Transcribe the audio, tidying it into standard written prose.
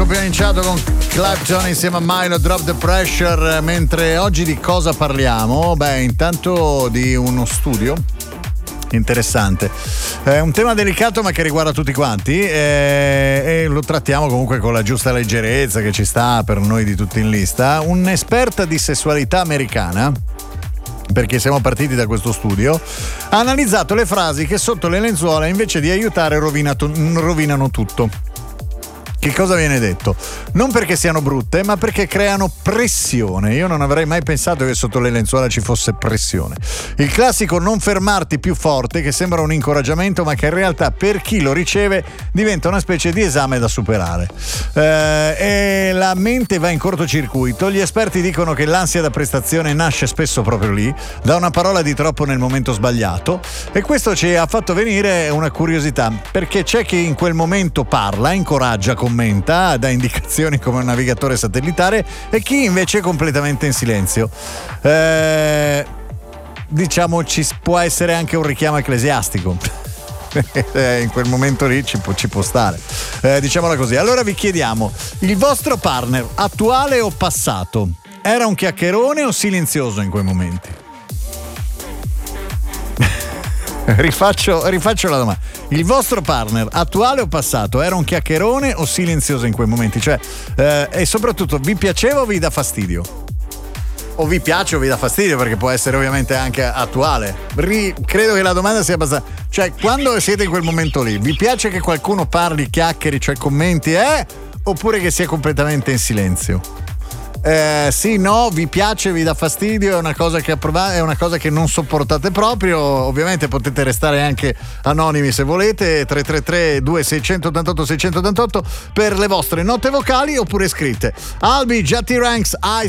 abbiamo iniziato con Clapton insieme a Milo, Drop the Pressure, mentre oggi di cosa parliamo? Beh, intanto di uno studio interessante, un tema delicato ma che riguarda tutti quanti, e lo trattiamo comunque con la giusta leggerezza che ci sta per noi di tutti in lista. Un'esperta di sessualità americana, perché siamo partiti da questo studio, ha analizzato le frasi che sotto le lenzuola invece di aiutare rovinano tutto. Che cosa viene detto? Non perché siano brutte, ma perché creano pressione. Io non avrei mai pensato che sotto le lenzuola ci fosse pressione. Il classico non fermarti più forte, che sembra un incoraggiamento, ma che in realtà per chi lo riceve diventa una specie di esame da superare. E la mente va in cortocircuito. Gli esperti dicono che l'ansia da prestazione nasce spesso proprio lì, da una parola di troppo nel momento sbagliato, e questo ci ha fatto venire una curiosità, perché c'è chi in quel momento parla, incoraggia, commenta, dà indicazioni come un navigatore satellitare, e chi invece è completamente in silenzio. Diciamo ci può essere anche un richiamo ecclesiastico. In quel momento lì ci può stare, diciamola così. Allora vi chiediamo: il vostro partner attuale o passato era un chiacchierone o silenzioso in quei momenti? Rifaccio la domanda: il vostro partner attuale o passato era un chiacchierone o silenzioso in quei momenti? Cioè, e soprattutto, vi piaceva o vi dà fastidio? O vi piace o vi dà fastidio, perché può essere ovviamente anche attuale. Credo che la domanda sia abbastanza, cioè, quando siete in quel momento lì, vi piace che qualcuno parli, chiacchieri, cioè commenti, oppure che sia completamente in silenzio? Sì, no, vi piace, vi dà fastidio, è una cosa che approvate, è una cosa che non sopportate proprio. Ovviamente potete restare anche anonimi se volete. 333 2688 688 per le vostre note vocali, oppure scritte. Albi, Jati Ranks, I